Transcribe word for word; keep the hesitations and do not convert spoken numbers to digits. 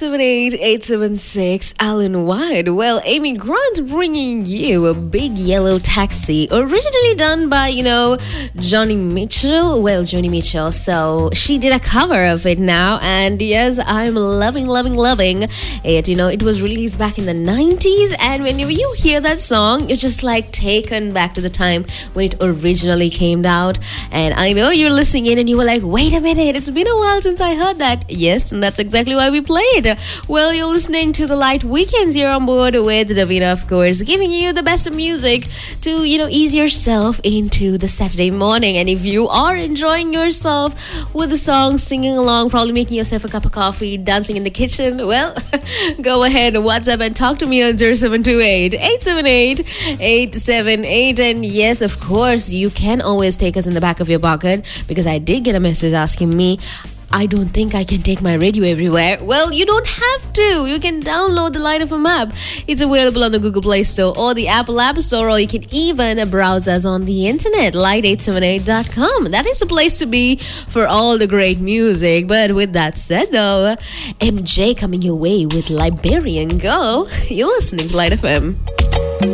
seven eight, eight seven six, Alan White. Well, Amy Grant bringing you a Big Yellow Taxi, originally done by, you know, Joni Mitchell. Well, Joni Mitchell. So she did a cover of it now. And yes, I'm loving, loving, loving it. You know, it was released back in the nineties. And whenever you hear that song, you're just like taken back to the time when it originally came out. And I know you're listening in and you were like, wait a minute, it's been a while since I heard that. Yes, and that's exactly why we played. Well, you're listening to the Light Weekends here on board with Davina, of course, giving you the best of music to, you know, ease yourself into the Saturday morning. And if you are enjoying yourself with the song, singing along, probably making yourself a cup of coffee, dancing in the kitchen, well, go ahead, WhatsApp and talk to me on zero seven two eight, eight seven eight, eight seven eight. And yes, of course, you can always take us in the back of your pocket, because I did get a message asking me, I don't think I can take my radio everywhere. Well, you don't have to. You can download the Light F M app. It's available on the Google Play Store or the Apple App Store, or you can even browse us on the internet, light eight seven eight dot com. That is the place to be for all the great music. But with that said, though, M J coming your way with Liberian Girl. You're listening to Light F M.